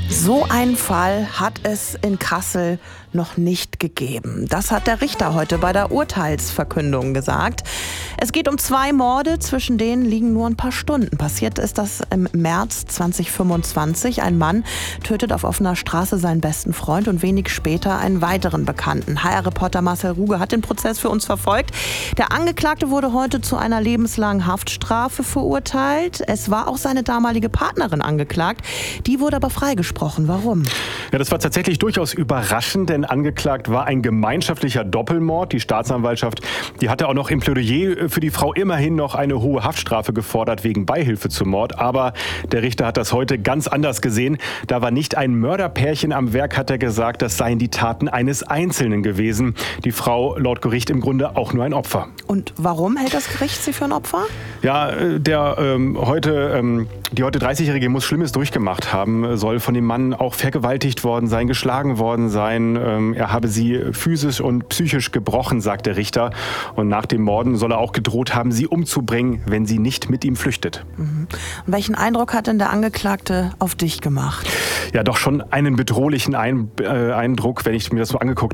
So einen Fall hat es in Kassel noch nicht gegeben. Das hat der Richter heute bei der Urteilsverkündung gesagt. Es geht um 2 Morde, zwischen denen liegen nur ein paar Stunden. Passiert ist das im März 2025. Ein Mann tötet auf offener Straße seinen besten Freund und wenig später einen weiteren Bekannten. HR-Reporter Marcel Ruge hat den Prozess für uns verfolgt. Der Angeklagte wurde heute zu einer lebenslangen Haftstrafe verurteilt. Es war auch seine damalige Partnerin angeklagt. Die wurde aber freigesprochen. Warum? Ja, das war tatsächlich durchaus überraschend, denn angeklagt war ein gemeinschaftlicher Doppelmord. Die Staatsanwaltschaft, die hatte auch noch im Plädoyer für die Frau immerhin noch eine hohe Haftstrafe gefordert wegen Beihilfe zum Mord. Aber der Richter hat das heute ganz anders gesehen. Da war nicht ein Mörderpärchen am Werk, hat er gesagt. Das seien die Taten eines Einzelnen gewesen. Die Frau laut Gericht im Grunde auch nur ein Opfer. Und warum hält das Gericht sie für ein Opfer? Ja, die heute 30-Jährige muss Schlimmes durchgemacht haben, soll von dem Mann auch vergewaltigt worden sein, geschlagen worden sein. Er habe sie physisch und psychisch gebrochen, sagt der Richter. Und nach dem Morden soll er auch gedroht haben, sie umzubringen, wenn sie nicht mit ihm flüchtet. Und welchen Eindruck hat denn der Angeklagte auf dich gemacht? Ja, doch schon einen bedrohlichen Eindruck, wenn ich mir das so angeguckt